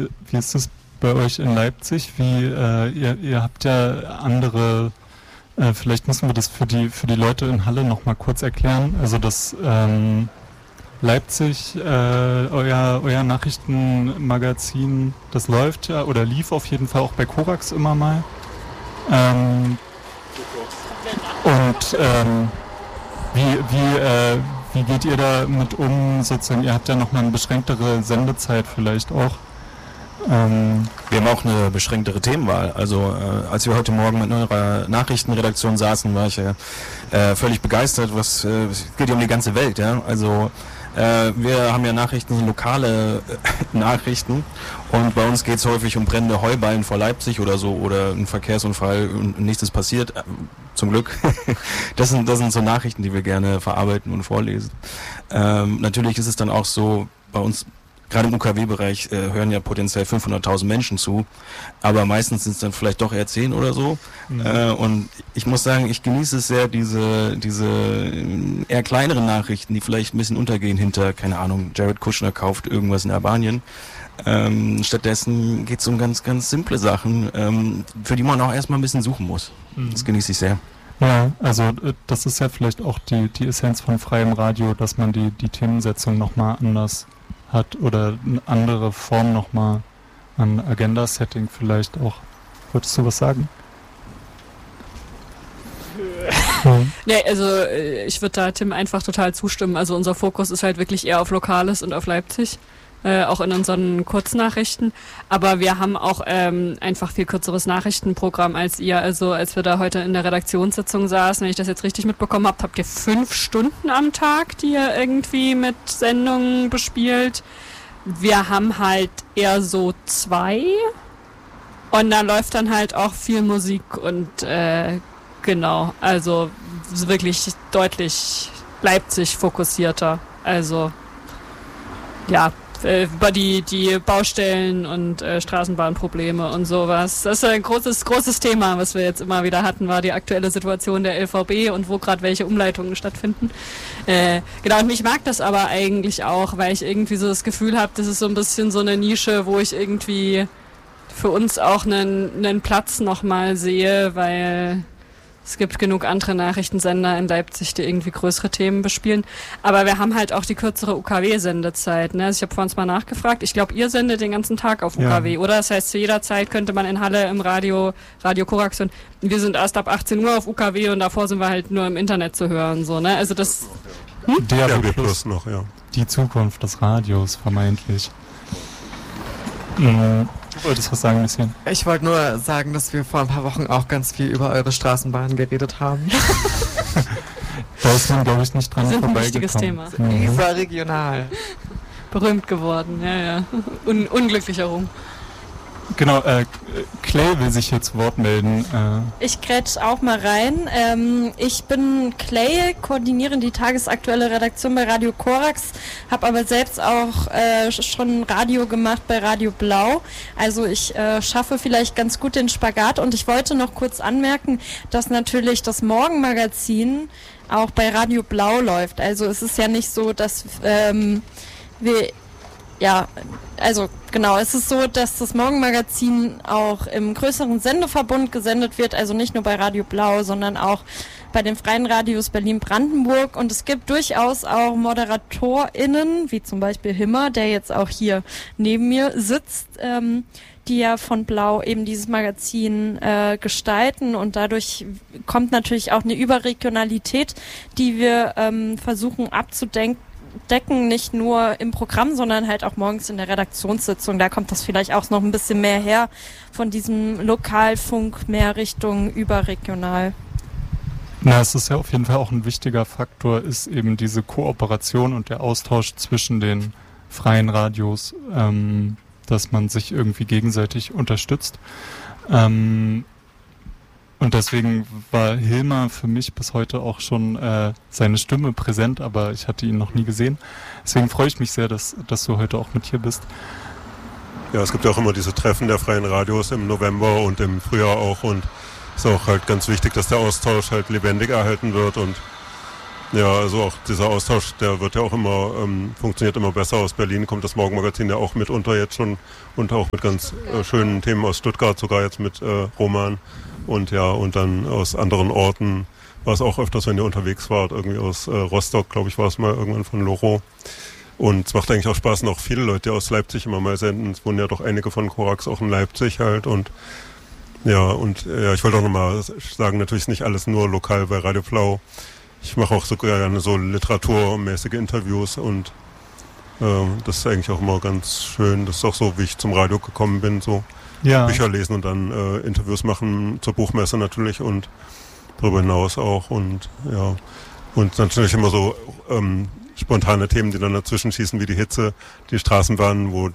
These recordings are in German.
wie ist das bei euch in Leipzig? Ihr habt ja andere, vielleicht müssen wir das für die Leute in Halle nochmal kurz erklären. Also das Leipzig, euer Nachrichtenmagazin, das läuft ja oder lief auf jeden Fall auch bei Korax immer mal. Wie geht ihr damit um? Sozusagen, ihr habt ja nochmal eine beschränktere Sendezeit vielleicht auch. Wir haben auch eine beschränktere Themenwahl. Also als wir heute Morgen mit eurer Nachrichtenredaktion saßen, war ich völlig begeistert. Es geht ja um die ganze Welt. Ja? Also wir haben ja Nachrichten, lokale Nachrichten, und bei uns geht es häufig um brennende Heuballen vor Leipzig oder so, oder ein Verkehrsunfall und nichts ist passiert, zum Glück. Das sind so Nachrichten, die wir gerne verarbeiten und vorlesen. Natürlich ist es dann auch so, bei uns gerade im UKW-Bereich hören ja potenziell 500.000 Menschen zu, aber meistens sind es dann vielleicht doch eher 10 oder so. Und ich muss sagen, ich genieße es sehr, diese eher kleineren Nachrichten, die vielleicht ein bisschen untergehen hinter, keine Ahnung, Jared Kushner kauft irgendwas in Albanien. Stattdessen geht es um ganz, ganz simple Sachen, für die man auch erstmal ein bisschen suchen muss. Das genieße ich sehr. Ja, also das ist ja vielleicht auch die Essenz von freiem Radio, dass man die Themensetzung nochmal anders hat oder eine andere Form nochmal an Agenda-Setting vielleicht auch. Wolltest du was sagen? Nee, also ich würde da Tim einfach total zustimmen. Also unser Fokus ist halt wirklich eher auf Lokales und auf Leipzig. Auch in unseren Kurznachrichten. Aber wir haben auch einfach viel kürzeres Nachrichtenprogramm als ihr. Also als wir da heute in der Redaktionssitzung saßen, wenn ich das jetzt richtig mitbekommen habe, habt ihr 5 Stunden am Tag, die ihr irgendwie mit Sendungen bespielt. Wir haben halt eher so 2. Und da läuft dann halt auch viel Musik und genau, also wirklich deutlich Leipzig fokussierter. Also ja, über die Baustellen und Straßenbahnprobleme und sowas. Das ist ein großes Thema, was wir jetzt immer wieder hatten, war die aktuelle Situation der LVB und wo gerade welche Umleitungen stattfinden. Genau, und ich mag das aber eigentlich auch, weil ich irgendwie so das Gefühl habe, das ist so ein bisschen so eine Nische, wo ich irgendwie für uns auch einen Platz nochmal sehe, weil es gibt genug andere Nachrichtensender in Leipzig, die irgendwie größere Themen bespielen. Aber wir haben halt auch die kürzere UKW-Sendezeit. Ne? Also ich habe vorhin mal nachgefragt. Ich glaube, ihr sendet den ganzen Tag auf UKW, oder? Das heißt, zu jeder Zeit könnte man in Halle im Radio Korax hören. Wir sind erst ab 18 Uhr auf UKW und davor sind wir halt nur im Internet zu hören. So, ne? Also das... DAB Plus noch, ja. Die Zukunft des Radios, vermeintlich. Du wolltest was sagen, ein bisschen. Ich wollte nur sagen, dass wir vor ein paar Wochen auch ganz viel über eure Straßenbahn geredet haben. Da ist man, glaube ich, nicht dran vorbeigekommen. Ein wichtiges Thema. Überregional. Berühmt geworden, ja. Unglücklicher Ruhm. Genau, Clay will sich jetzt zu Wort melden. Ich grätsch auch mal rein. Ich bin Clay, koordiniere die tagesaktuelle Redaktion bei Radio Korax, habe aber selbst auch schon Radio gemacht bei Radio Blau. Also ich schaffe vielleicht ganz gut den Spagat, und ich wollte noch kurz anmerken, dass natürlich das Morgenmagazin auch bei Radio Blau läuft. Also es ist ja nicht so, dass es ist so, dass das Morgenmagazin auch im größeren Sendeverbund gesendet wird, also nicht nur bei Radio Blau, sondern auch bei den freien Radios Berlin-Brandenburg, und es gibt durchaus auch ModeratorInnen, wie zum Beispiel Himmer, der jetzt auch hier neben mir sitzt, die ja von Blau eben dieses Magazin gestalten, und dadurch kommt natürlich auch eine Überregionalität, die wir versuchen abzudecken, nicht nur im Programm, sondern halt auch morgens in der Redaktionssitzung. Da kommt das vielleicht auch noch ein bisschen mehr her, von diesem Lokalfunk mehr Richtung überregional. Na, es ist ja auf jeden Fall auch ein wichtiger Faktor, ist eben diese Kooperation und der Austausch zwischen den freien Radios, dass man sich irgendwie gegenseitig unterstützt. Und deswegen war Hilmar für mich bis heute auch schon seine Stimme präsent, aber ich hatte ihn noch nie gesehen. Deswegen freue ich mich sehr, dass du heute auch mit hier bist. Ja, es gibt ja auch immer diese Treffen der freien Radios im November und im Frühjahr auch, und es ist auch halt ganz wichtig, dass der Austausch halt lebendig erhalten wird, und Ja, also auch dieser Austausch, der wird ja auch immer, funktioniert immer besser. Aus Berlin kommt das Morgenmagazin ja auch mitunter jetzt schon und auch mit ganz schönen Themen aus Stuttgart, sogar jetzt mit Roman und dann aus anderen Orten war es auch öfters, wenn ihr unterwegs wart, irgendwie aus Rostock, glaube ich, war es mal irgendwann von Loro. Und es macht eigentlich auch Spaß, noch viele Leute aus Leipzig immer mal senden. Es wohnen ja doch einige von Korax auch in Leipzig halt und ich wollte auch nochmal sagen, natürlich ist nicht alles nur lokal bei Radio Blau. Ich mache auch sogar gerne so literaturmäßige Interviews und das ist eigentlich auch immer ganz schön. Das ist auch so, wie ich zum Radio gekommen bin, so Bücher lesen und dann Interviews machen zur Buchmesse natürlich und darüber hinaus auch und natürlich immer so spontane Themen, die dann dazwischen schießen, wie die Hitze, die Straßenbahnen, wo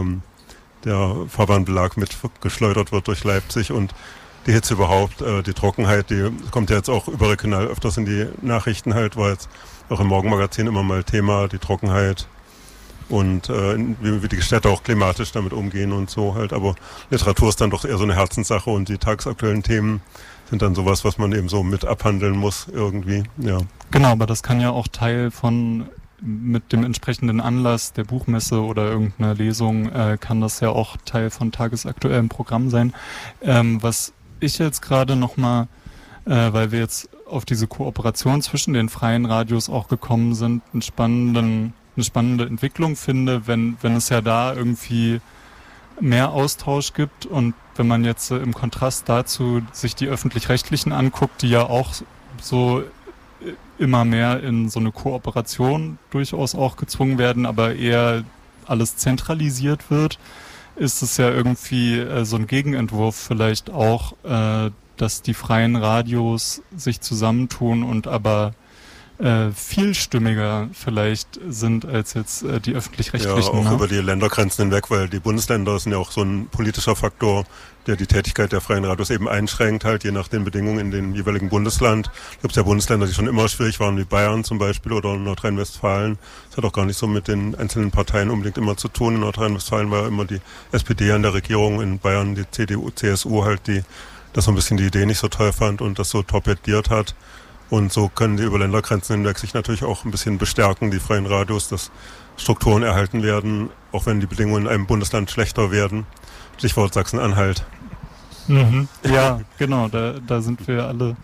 der Fahrbahnbelag mitgeschleudert wird durch Leipzig und die Hitze überhaupt, die Trockenheit, die kommt ja jetzt auch überregional öfters in die Nachrichten halt, war jetzt auch im Morgenmagazin immer mal Thema, die Trockenheit und wie die Städte auch klimatisch damit umgehen und so halt. Aber Literatur ist dann doch eher so eine Herzenssache und die tagesaktuellen Themen sind dann sowas, was man eben so mit abhandeln muss irgendwie, ja. Genau, aber das kann ja auch Teil von mit dem entsprechenden Anlass der Buchmesse oder irgendeiner Lesung kann das ja auch Teil von tagesaktuellem Programm sein. Was ich jetzt gerade nochmal, weil wir jetzt auf diese Kooperation zwischen den freien Radios auch gekommen sind, eine spannende Entwicklung finde, wenn es ja da irgendwie mehr Austausch gibt und wenn man jetzt im Kontrast dazu sich die Öffentlich-Rechtlichen anguckt, die ja auch so immer mehr in so eine Kooperation durchaus auch gezwungen werden, aber eher alles zentralisiert wird, ist es ja irgendwie so ein Gegenentwurf vielleicht auch, dass die freien Radios sich zusammentun und aber vielstimmiger vielleicht sind als jetzt die Öffentlich-Rechtlichen. Ja, auch über die Ländergrenzen hinweg, weil die Bundesländer sind ja auch so ein politischer Faktor, der die Tätigkeit der freien Radios eben einschränkt, halt je nach den Bedingungen in dem jeweiligen Bundesland. Ich glaube, es ja Bundesländer, die schon immer schwierig waren, wie Bayern zum Beispiel oder Nordrhein-Westfalen. Das hat auch gar nicht so mit den einzelnen Parteien unbedingt immer zu tun. In Nordrhein-Westfalen war ja immer die SPD an der Regierung, in Bayern die CDU, CSU halt, die das so ein bisschen die Idee nicht so toll fand und das so torpediert hat. Und so können die über Ländergrenzen hinweg sich natürlich auch ein bisschen bestärken, die freien Radios, dass Strukturen erhalten werden, auch wenn die Bedingungen in einem Bundesland schlechter werden. Stichwort Sachsen-Anhalt. Mhm. Ja, genau, da sind wir alle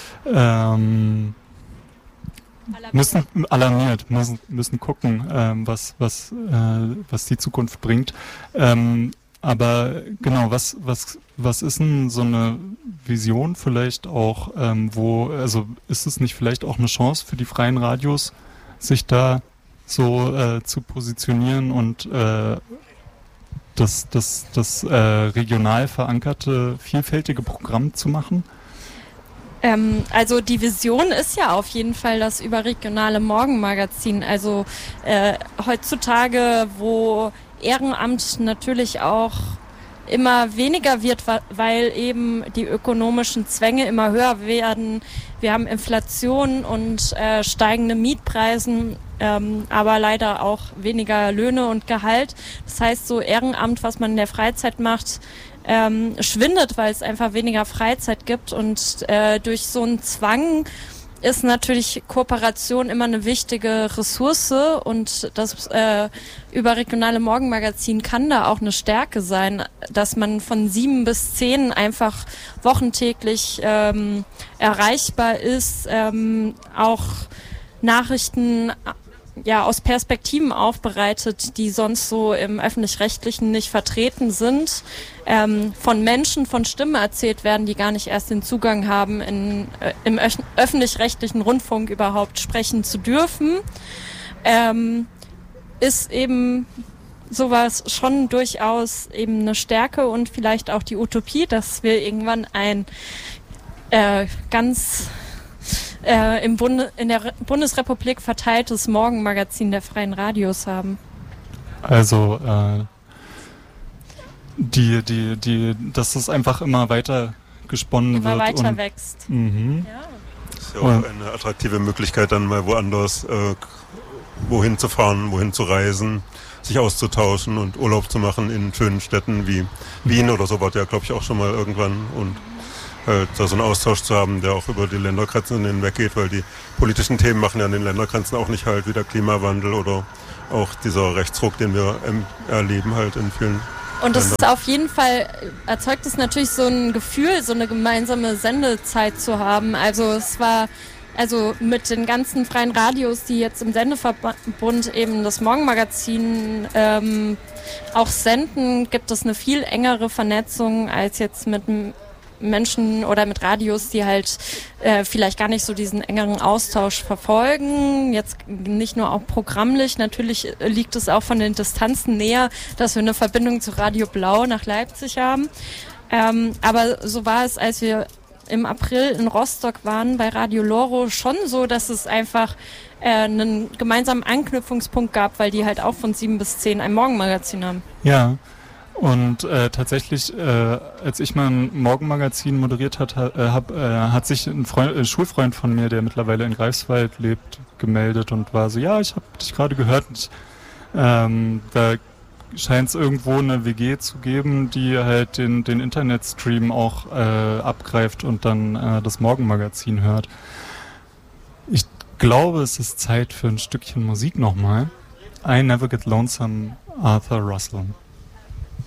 müssen gucken, was die Zukunft bringt. Aber genau, was ist denn so eine Vision vielleicht auch, ist es nicht vielleicht auch eine Chance für die freien Radios, sich da so zu positionieren und das regional verankerte, vielfältige Programm zu machen? Also die Vision ist ja auf jeden Fall das überregionale Morgenmagazin. Also heutzutage, wo Ehrenamt natürlich auch immer weniger wird, weil eben die ökonomischen Zwänge immer höher werden. Wir haben Inflation und steigende Mietpreise, aber leider auch weniger Löhne und Gehalt. Das heißt, so Ehrenamt, was man in der Freizeit macht, schwindet, weil es einfach weniger Freizeit gibt. Und durch so einen Zwang ist natürlich Kooperation immer eine wichtige Ressource und das überregionale Morgenmagazin kann da auch eine Stärke sein, dass man von 7 bis 10 einfach wochentäglich erreichbar ist, auch Nachrichten aus Perspektiven aufbereitet, die sonst so im Öffentlich-Rechtlichen nicht vertreten sind, von Menschen, von Stimmen erzählt werden, die gar nicht erst den Zugang haben, im öffentlich-rechtlichen Rundfunk überhaupt sprechen zu dürfen, ist eben sowas schon durchaus eben eine Stärke und vielleicht auch die Utopie, dass wir irgendwann ein ganz in der Bundesrepublik verteiltes Morgenmagazin der freien Radios haben. Also dass das einfach immer weiter gesponnen wird. Immer weiter wächst. Mhm. Ja. Das ist ja auch eine attraktive Möglichkeit, dann mal woanders wohin zu fahren, wohin zu reisen, sich auszutauschen und Urlaub zu machen in schönen Städten wie Wien oder so, war ja, glaube ich, auch schon mal irgendwann. Und halt da so einen Austausch zu haben, der auch über die Ländergrenzen hinweggeht, weil die politischen Themen machen ja an den Ländergrenzen auch nicht halt, wie der Klimawandel oder auch dieser Rechtsruck, den wir erleben halt in vielen Und das ist auf jeden Fall, erzeugt es natürlich so ein Gefühl, so eine gemeinsame Sendezeit zu haben. Also es war, also mit den ganzen freien Radios, die jetzt im Sendeverbund eben das Morgenmagazin auch senden, gibt es eine viel engere Vernetzung als jetzt mit Menschen oder mit Radios, die halt vielleicht gar nicht so diesen engeren Austausch verfolgen. Jetzt nicht nur auch programmlich, natürlich liegt es auch von den Distanzen näher, dass wir eine Verbindung zu Radio Blau nach Leipzig haben. Aber so war es, als wir im April in Rostock waren bei Radio Loro, schon so, dass es einfach einen gemeinsamen Anknüpfungspunkt gab, weil die halt auch von 7 bis 10 ein Morgenmagazin haben. Ja. Und tatsächlich, als ich mein Morgenmagazin moderiert hat sich ein Schulfreund von mir, der mittlerweile in Greifswald lebt, gemeldet und war so, ja, ich habe dich gerade gehört. Und, da scheint es irgendwo eine WG zu geben, die halt den Internetstream auch abgreift und dann das Morgenmagazin hört. Ich glaube, es ist Zeit für ein Stückchen Musik nochmal. I Never Get Lonesome, Arthur Russell.